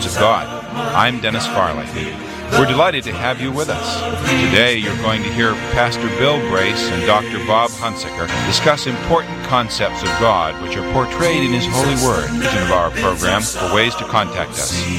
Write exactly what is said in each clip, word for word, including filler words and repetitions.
of God. I'm Dennis Farley. We're delighted to have you with us. Today you're going to hear Pastor Bill Brace and Doctor Bob Hunsaker discuss important concepts of God which are portrayed in His Holy Word. Vision of our program for ways to contact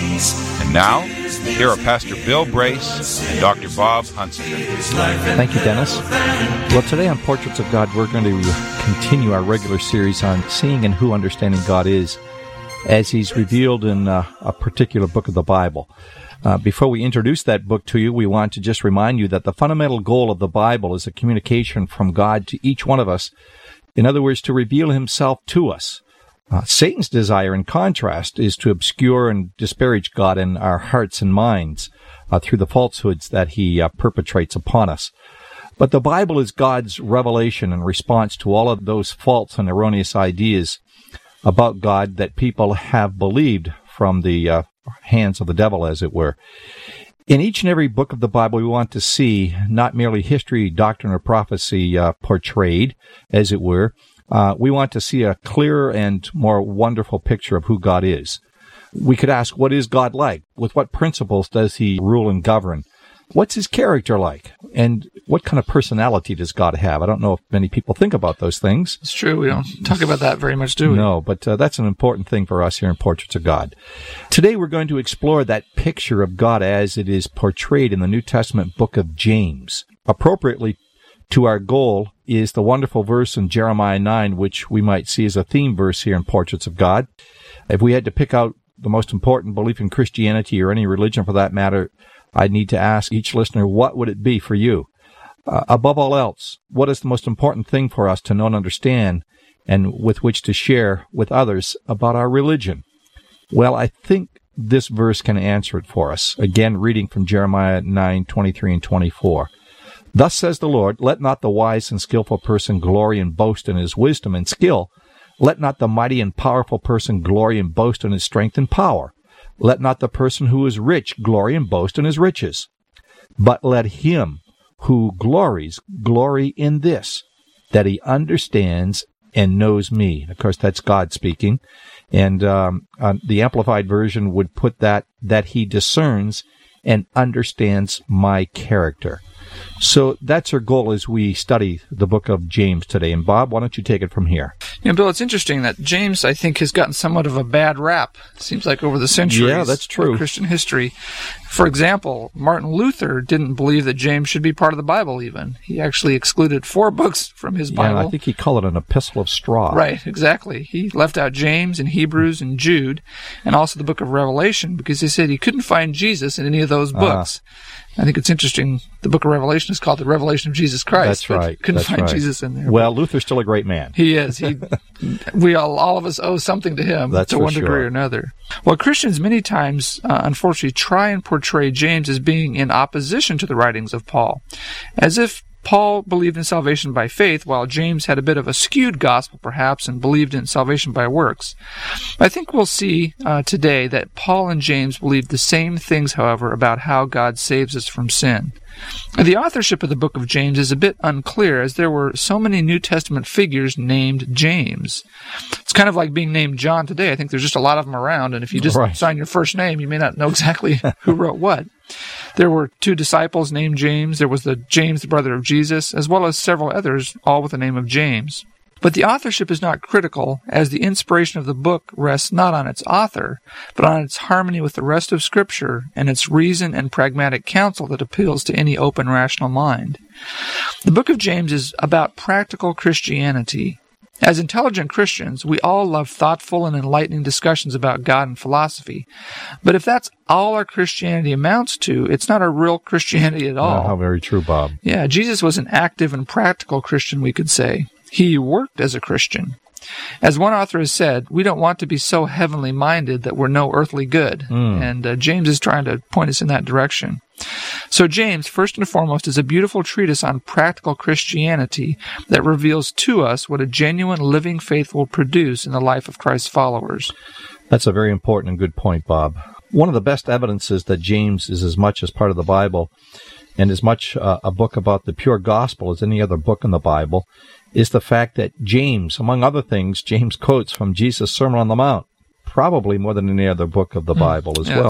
us. And now, here are Pastor Bill Brace and Doctor Bob Hunsaker. Thank you, Dennis. Well, today on Portraits of God, we're going to continue our regular series on seeing and who understanding God is as He's revealed in uh, a particular book of the Bible. Uh, before we introduce that book to you, we want to just remind you that the fundamental goal of the Bible is a communication from God to each one of us. In other words, to reveal Himself to us. Uh, Satan's desire, in contrast, is to obscure and disparage God in our hearts and minds uh, through the falsehoods that he uh, perpetrates upon us. But the Bible is God's revelation in response to all of those false and erroneous ideas about God that people have believed from the uh, hands of the devil, as it were. In each and every book of the Bible, we want to see not merely history, doctrine, or prophecy uh, portrayed, as it were. Uh, we want to see a clearer and more wonderful picture of who God is. We could ask, what is God like? With what principles does He rule and govern? What's His character like? And what kind of personality does God have? I don't know if many people think about those things. It's true. We don't talk about that very much, do we? No, but uh, that's an important thing for us here in Portraits of God. Today we're going to explore that picture of God as it is portrayed in the New Testament book of James. Appropriately to our goal is the wonderful verse in Jeremiah nine, which we might see as a theme verse here in Portraits of God. If we had to pick out the most important belief in Christianity or any religion for that matter, I'd need to ask each listener, what would it be for you? Uh, above all else, what is the most important thing for us to know and understand and with which to share with others about our religion? Well, I think this verse can answer it for us. Again, reading from Jeremiah nine, twenty-three and twenty-four. Thus says the Lord, let not the wise and skillful person glory and boast in his wisdom and skill. Let not the mighty and powerful person glory and boast in his strength and power. Let not the person who is rich glory and boast in his riches. But let him who glories glory in this, that he understands and knows me. Of course, that's God speaking. And um, uh, the Amplified Version would put that, that he discerns and understands my character. So that's our goal as we study the book of James today. And Bob, why don't you take it from here? You know, Bill, it's interesting that James, I think, has gotten somewhat of a bad rap. It seems like over the centuries yeah, that's true. of Christian history. For example, Martin Luther didn't believe that James should be part of the Bible even. He actually excluded four books from his Bible. Yeah, I think he called it an epistle of straw. Right, exactly. He left out James and Hebrews and Jude and also the book of Revelation because he said he couldn't find Jesus in any of those books. Uh, I think it's interesting. The book of Revelation is called the Revelation of Jesus Christ. That's right. Couldn't That's find right. Jesus in there. Well, Luther's still a great man. He is. He, we all, all of us owe something to him That's to for one degree sure. or another. Well, Christians many times, uh, unfortunately, try and portray James as being in opposition to the writings of Paul, as if Paul believed in salvation by faith, while James had a bit of a skewed gospel, perhaps, and believed in salvation by works. I think we'll see uh, today that Paul and James believed the same things, however, about how God saves us from sin. The authorship of the book of James is a bit unclear, as there were so many New Testament figures named James. It's kind of like being named John today. I think there's just a lot of them around, and if you just right. sign your first name, you may not know exactly who wrote what. There were two disciples named James. There was the James, the brother of Jesus, as well as several others, all with the name of James. But the authorship is not critical, as the inspiration of the book rests not on its author, but on its harmony with the rest of Scripture and its reason and pragmatic counsel that appeals to any open, rational mind. The book of James is about practical Christianity. As intelligent Christians, we all love thoughtful and enlightening discussions about God and philosophy. But if that's all our Christianity amounts to, it's not a real Christianity at all. Oh, how very true, Bob. Yeah, Jesus was an active and practical Christian, we could say. He worked as a Christian. As one author has said, we don't want to be so heavenly minded that we're no earthly good. Mm. And uh, James is trying to point us in that direction. So James, first and foremost, is a beautiful treatise on practical Christianity that reveals to us what a genuine living faith will produce in the life of Christ's followers. That's a very important and good point, Bob. One of the best evidences that James is as much as part of the Bible and as much uh, a book about the pure gospel as any other book in the Bible is the fact that James, among other things, James quotes from Jesus' Sermon on the Mount, probably more than any other book of the Bible as yeah, well.